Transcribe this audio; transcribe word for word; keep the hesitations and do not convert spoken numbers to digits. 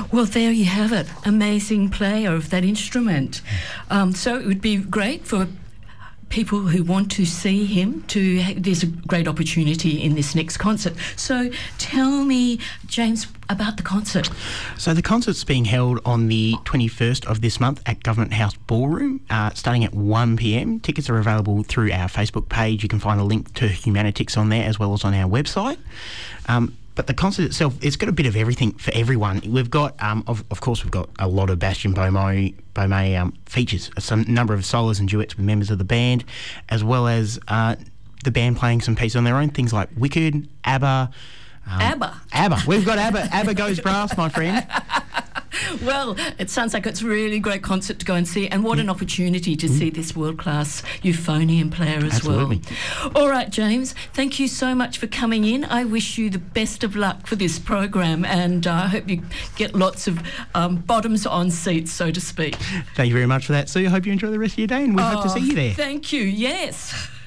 Well, there you have it. Amazing player of that instrument. Um, so it would be great for people who want to see him to, there's a great opportunity in this next concert. So tell me, James, about the concert. So the concert's being held on the twenty-first of this month at Government House Ballroom, uh, starting at one p m. Tickets are available through our Facebook page. You can find a link to Humanitix on there as well as on our website. Um, But the concert itself, it's got a bit of everything for everyone. We've got, um, of, of course, we've got a lot of Bastien Beaumont, Beaumont um, features, some number of solos and duets with members of the band, as well as uh, the band playing some pieces on their own, things like Wicked, ABBA. Um, ABBA. ABBA. We've got ABBA. ABBA Goes Brass, my friend. Well, it sounds like it's a really great concert to go and see, and what an opportunity to mm. see this world-class euphonium player as Absolutely. well. All right, James, thank you so much for coming in. I wish you the best of luck for this program, and I uh, hope you get lots of um, bottoms on seats, so to speak. Thank you very much for that, Sue. I hope you enjoy the rest of your day, and we oh, hope to see you there. Thank you, yes.